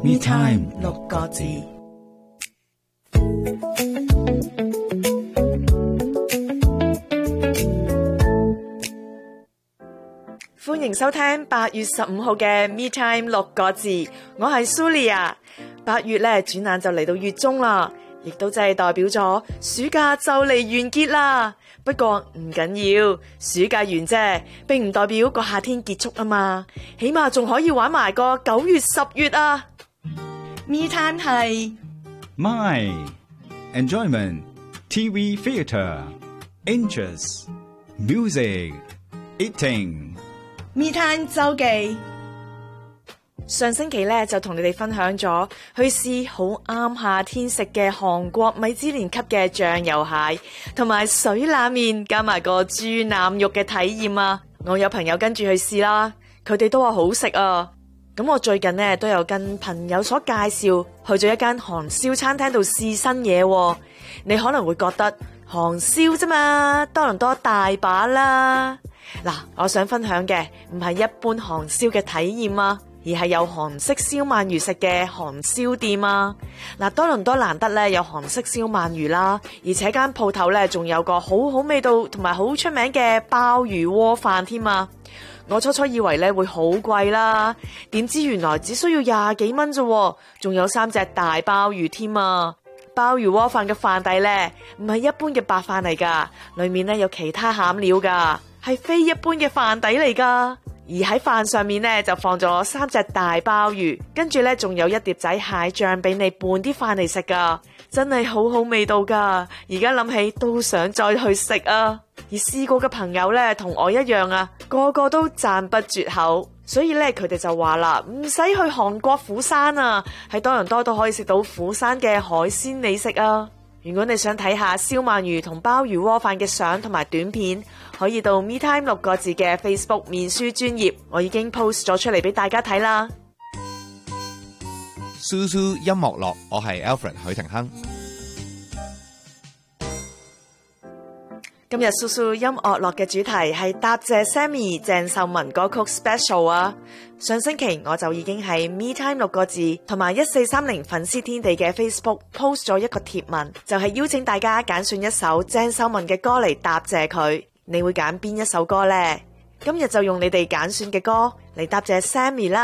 Me Time 六個字。歡迎收聽8月15號嘅 Me Time 六個字，我係 Sulia。8月咧轉眼就嚟到月中啦，亦都真係代表咗暑假就嚟完結啦。不過唔緊要，暑假完啫，並唔代表個夏天結束啊嘛，起碼仲可以玩埋個9月、10月啊。Me Time 係 My Enjoyment TV Theatre Interest Music Eating Me Time 周記。上星期咧就同你哋分享咗去試好啱夏天食嘅韓國米芝蓮級嘅醬油蟹，同埋水冷麵加埋個豬腩肉嘅體驗啊！我有朋友跟住去試啦，佢哋都話好食啊！咁我最近呢都有跟朋友所介紹去咗一間韓燒餐廳度試新嘢。你可能會覺得韓燒啫嘛，多倫多大把啦。嗱，我想分享嘅唔係一般韓燒嘅體驗啊，而係有韓式燒鰻魚食嘅韓燒店啊！嗱，多倫多難得咧有韓式燒鰻魚啦，而且間鋪頭咧仲有個好好味道同埋好出名嘅鮑魚鍋飯添啊！我初初以為咧會好貴啦，點知原來只需要20幾蚊啫，仲有3隻大鮑魚添啊！鮑魚鍋飯嘅飯底咧唔係一般嘅白飯嚟噶，裏面咧有其他餡料噶，係非一般嘅飯底嚟噶。而喺飯上面咧就放咗3隻大鮑魚，跟住咧仲有一碟仔蟹醬俾你拌啲飯嚟食噶，真係好好味道噶。而家諗起都想再去食啊！而試過嘅朋友咧同我一樣啊，個個都讚不絕口。所以咧佢哋就話啦，唔使去韓國釜山啊，喺多倫多都可以食到釜山嘅海鮮美食啊！如果你想睇下燒鰻魚同鮑魚鍋飯嘅相同埋短片，可以到 Me Time 六個字嘅 Facebook 面書專頁，我已經 post 咗出嚟俾大家睇啦。 蘇蘇音樂樂，我係 Alfred 許廷鏗。 今日蘇蘇音樂樂嘅主題係答謝 Sammy 鄭秀文歌曲 Special 啊！上星期我就已經喺 Me Time 六個字同埋1430粉絲天地嘅 Facebook post 咗一個貼文，就係邀請大家揀選一首鄭秀文嘅歌嚟答謝佢。你會揀邊一首歌呢？今日就用你哋揀選嘅歌嚟答謝 Sammy 啦！